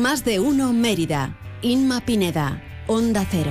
Más de uno Mérida. Inma Pineda, Onda Cero.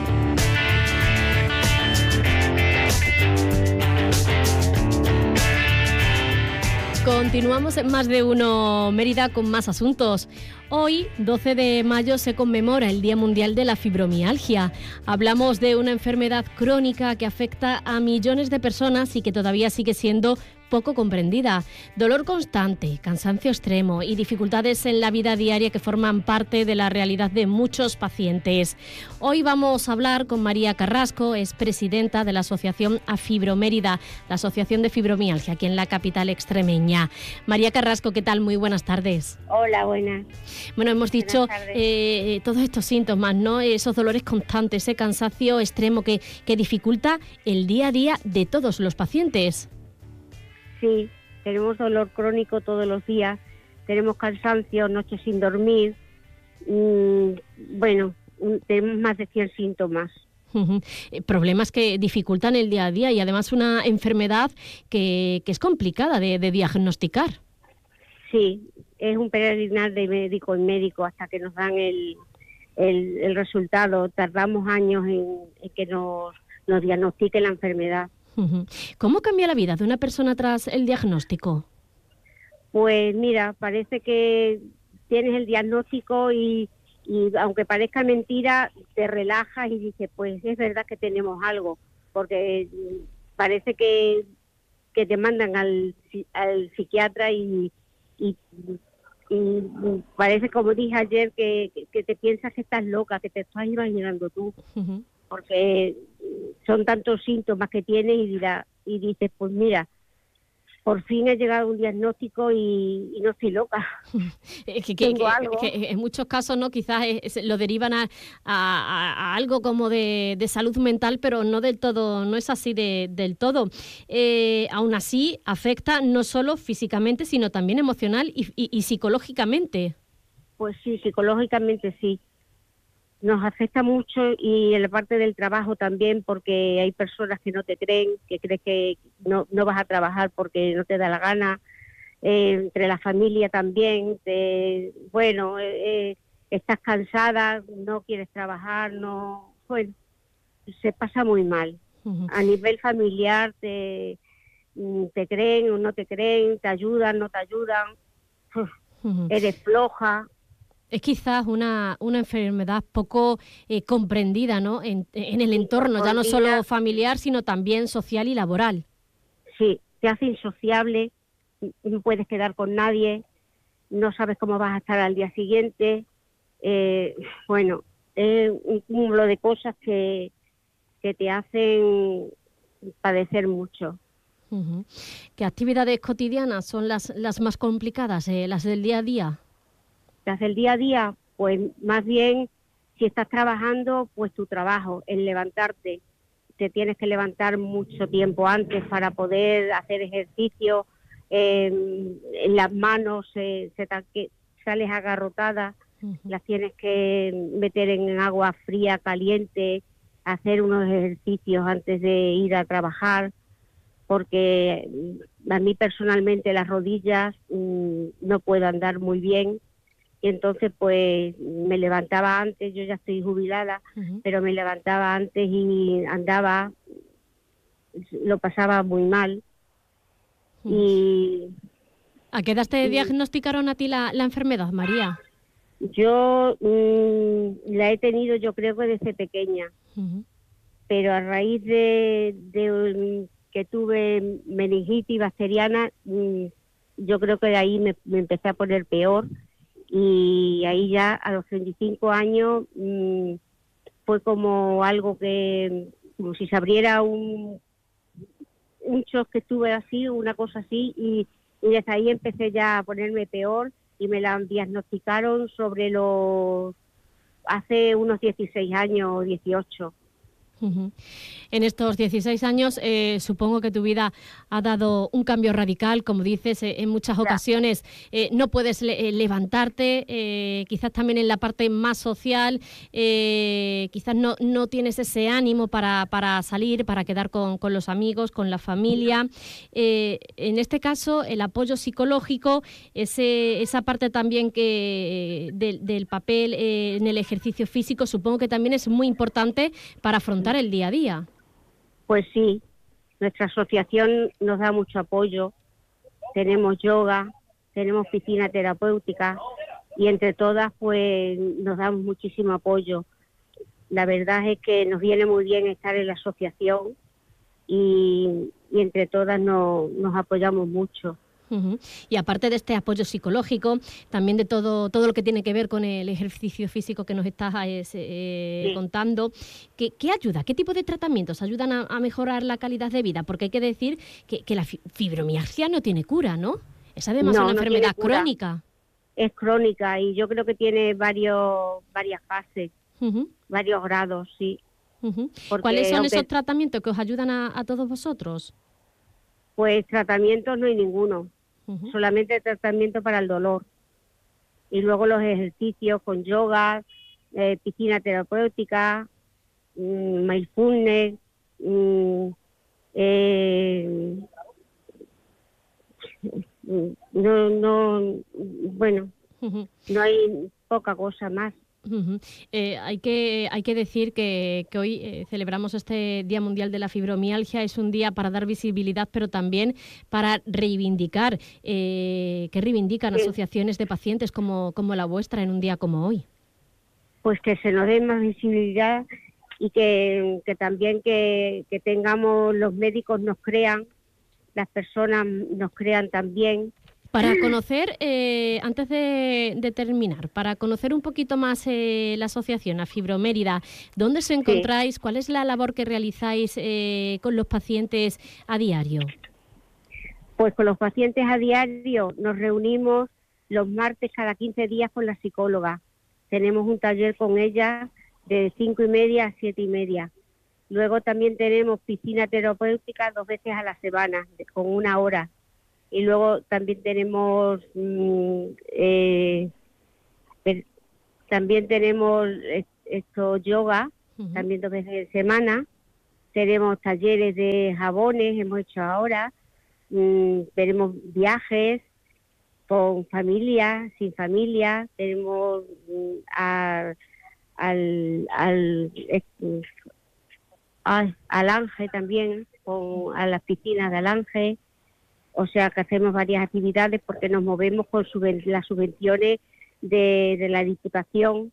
Continuamos en Más de uno Mérida con más asuntos. Hoy, 12 de mayo, se conmemora el Día Mundial de la Fibromialgia. Hablamos de una enfermedad crónica que afecta a millones de personas y que todavía sigue siendo poco comprendida. Dolor constante, cansancio extremo y dificultades en la vida diaria que forman parte de la realidad de muchos pacientes. Hoy vamos a hablar con María Carrasco, es presidenta de la asociación AFibroMérida, la asociación de fibromialgia aquí en la capital extremeña. María Carrasco, ¿qué tal? Muy buenas tardes. Hola, buenas. Bueno, hemos dicho todos estos síntomas, ¿no? Esos dolores constantes, ese cansancio extremo que dificulta el día a día de todos los pacientes. Sí, tenemos dolor crónico todos los días, tenemos cansancio, noches sin dormir, tenemos más de 100 síntomas. Problemas que dificultan el día a día y además una enfermedad que es complicada de diagnosticar. Sí, es un peregrinar de médico en médico hasta que nos dan el resultado. Tardamos años en que nos diagnostiquen la enfermedad. ¿Cómo cambia la vida de una persona tras el diagnóstico? Pues mira, parece que tienes el diagnóstico y aunque parezca mentira, te relajas y dices, pues es verdad que tenemos algo, porque parece que te mandan al psiquiatra y parece, como dije ayer, que te piensas que estás loca, que te estás imaginando tú, porque son tantos síntomas que tienes y dices, pues mira, por fin he llegado a un diagnóstico y no estoy loca. Tengo algo. Que en muchos casos no, quizás lo derivan a algo como de salud mental, pero no del todo, no es así del todo. Aún así, afecta no solo físicamente, sino también emocional y psicológicamente. Pues sí, psicológicamente sí. Nos afecta mucho y en la parte del trabajo también, porque hay personas que no te creen, que crees que no vas a trabajar porque no te da la gana. Entre la familia también, estás cansada, no quieres trabajar, se pasa muy mal. A nivel familiar te creen o no te creen, te ayudan, no te ayudan, eres floja. Es quizás una enfermedad poco comprendida, ¿no? En el entorno, ya no solo familiar, sino también social y laboral. Sí, te hace insociable, no puedes quedar con nadie, no sabes cómo vas a estar al día siguiente. Es un cúmulo de cosas que te hacen padecer mucho. ¿Qué actividades cotidianas son las más complicadas, las del día a día? Las del día a día, pues más bien, si estás trabajando, pues tu trabajo, el levantarte. Te tienes que levantar mucho tiempo antes para poder hacer ejercicio, en las manos sales agarrotada, las tienes que meter en agua fría, caliente, hacer unos ejercicios antes de ir a trabajar, porque a mí personalmente las rodillas no puedo andar muy bien. Y entonces pues me levantaba antes, yo ya estoy jubilada, pero me levantaba antes y andaba, lo pasaba muy mal. Y ¿a qué edad te diagnosticaron a ti la enfermedad, María? Yo la he tenido, yo creo que desde pequeña, pero a raíz de que tuve meningitis bacteriana, yo creo que de ahí me empecé a poner peor. Y ahí ya a los 35 años fue como algo como si se abriera un shock, que estuve así, una cosa así, y desde ahí empecé ya a ponerme peor y me la diagnosticaron hace unos 16 años o 18. En estos 16 años, supongo que tu vida ha dado un cambio radical, como dices, en muchas ocasiones no puedes levantarte, quizás también en la parte más social, quizás no tienes ese ánimo para salir, para quedar con los amigos, con la familia. En este caso, el apoyo psicológico, esa parte también del papel en el ejercicio físico, supongo que también es muy importante para afrontar el día a día. Pues sí, nuestra asociación nos da mucho apoyo, tenemos yoga, tenemos piscina terapéutica y entre todas pues nos damos muchísimo apoyo. La verdad es que nos viene muy bien estar en la asociación y entre todas nos apoyamos mucho. Y aparte de este apoyo psicológico, también de todo lo que tiene que ver con el ejercicio físico que nos estás contando, ¿qué ayuda? ¿Qué tipo de tratamientos ayudan a mejorar la calidad de vida? Porque hay que decir que la fibromialgia no tiene cura, ¿no? Es además una enfermedad crónica. Es crónica y yo creo que tiene varias fases, varios grados, sí. ¿Cuáles son esos tratamientos que os ayudan a todos vosotros? Pues tratamientos no hay ninguno, solamente tratamiento para el dolor. Y luego los ejercicios con yoga, piscina terapéutica, mindfulness, no hay poca cosa más. Hay que decir que hoy celebramos este Día Mundial de la Fibromialgia. Es un día para dar visibilidad, pero también para reivindicar. ¿Qué reivindican asociaciones de pacientes como la vuestra en un día como hoy? Pues que se nos dé más visibilidad y que también que tengamos, los médicos nos crean, las personas nos crean también. Para conocer, antes de terminar, para conocer un poquito más la asociación AFibroMérida, ¿dónde os encontráis? ¿Cuál es la labor que realizáis con los pacientes a diario? Pues con los pacientes a diario nos reunimos los martes cada 15 días con la psicóloga. Tenemos un taller con ella de 5:30 a 7:30. Luego también tenemos piscina terapéutica 2 veces a la semana, con 1 hora. Y luego también tenemos yoga, también 2 veces a la semana. Tenemos talleres de jabones, hemos hecho ahora. Tenemos viajes con familia, sin familia. Tenemos al Ángel también, a las piscinas del Ángel. O sea que hacemos varias actividades porque nos movemos con las subvenciones de la Diputación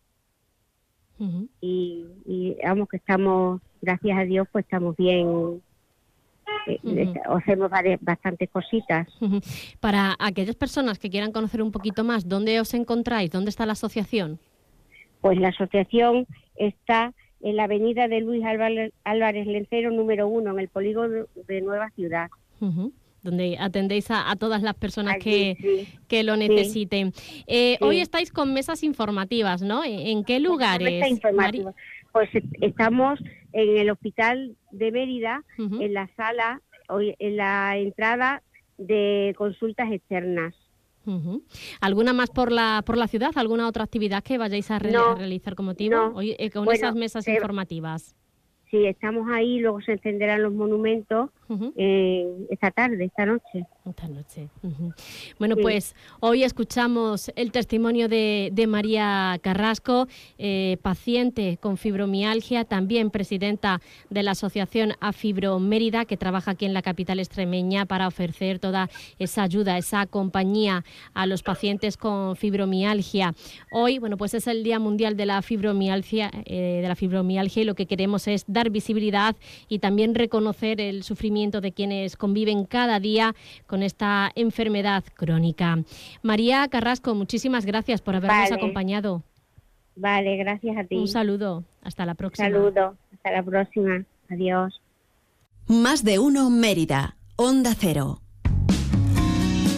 y vamos que estamos, gracias a Dios, pues estamos bien. Hacemos bastantes cositas. Para aquellas personas que quieran conocer un poquito más, ¿dónde os encontráis? ¿Dónde está la asociación? Pues la asociación está en la avenida de Luis Álvarez Lencero, número 1, en el polígono de Nueva Ciudad. Donde atendéis a todas las personas que lo necesiten. Hoy estáis con mesas informativas, ¿no? ¿En qué lugares? Pues estamos en el Hospital de Mérida, en la sala, en la entrada de consultas externas. ¿Alguna más por la ciudad? ¿Alguna otra actividad que vayáis a realizar como motivo? No. Hoy, con esas mesas informativas. Sí, estamos ahí, luego se encenderán los monumentos esta noche. Bueno, pues hoy escuchamos el testimonio de María Carrasco, paciente con fibromialgia, también presidenta de la asociación AFibroMérida, que trabaja aquí en la capital extremeña para ofrecer toda esa ayuda, esa compañía a los pacientes con fibromialgia. Hoy, bueno, pues es el Día Mundial de la Fibromialgia, y lo que queremos es dar visibilidad y también reconocer el sufrimiento de quienes conviven cada día con esta enfermedad crónica. María Carrasco, muchísimas gracias por habernos acompañado. Vale, gracias a ti. Un saludo, hasta la próxima. Saludo, hasta la próxima. Adiós. Más de uno Mérida, Onda Cero.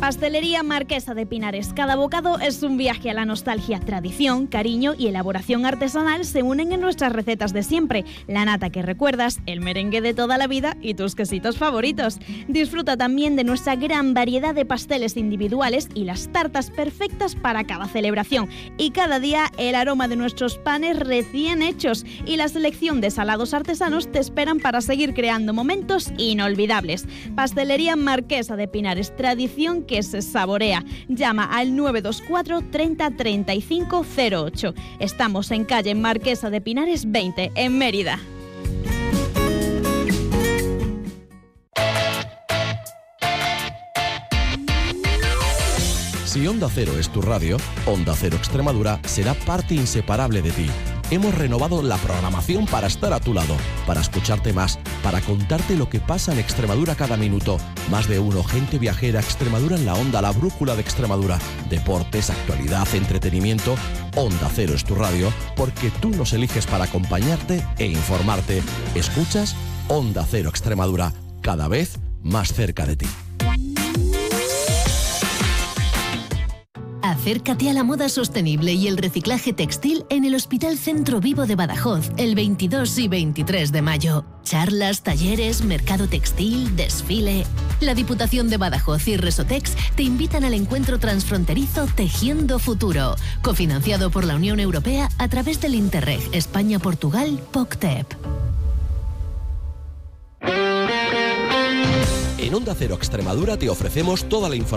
Pastelería Marquesa de Pinares. Cada bocado es un viaje a la nostalgia. Tradición, cariño y elaboración artesanal se unen en nuestras recetas de siempre. La nata que recuerdas, el merengue de toda la vida y tus quesitos favoritos. Disfruta también de nuestra gran variedad de pasteles individuales y las tartas perfectas para cada celebración. Y cada día el aroma de nuestros panes recién hechos y la selección de salados artesanos te esperan para seguir creando momentos inolvidables. Pastelería Marquesa de Pinares. Tradición que se saborea. Llama al 924 30 35 08. Estamos en calle Marquesa de Pinares 20, en Mérida. Si Onda Cero es tu radio, Onda Cero Extremadura será parte inseparable de ti. Hemos renovado la programación para estar a tu lado, para escucharte más, para contarte lo que pasa en Extremadura cada minuto. Más de uno, gente viajera, Extremadura en la onda, la brújula de Extremadura. Deportes, actualidad, entretenimiento. Onda Cero es tu radio, porque tú nos eliges para acompañarte e informarte. ¿Escuchas? Onda Cero Extremadura, cada vez más cerca de ti. Acércate a la moda sostenible y el reciclaje textil en el Hospital Centro Vivo de Badajoz el 22 y 23 de mayo. Charlas, talleres, mercado textil, desfile. La Diputación de Badajoz y Resotex te invitan al encuentro transfronterizo Tejiendo Futuro, cofinanciado por la Unión Europea a través del Interreg España-Portugal POCTEP. En Onda Cero Extremadura te ofrecemos toda la información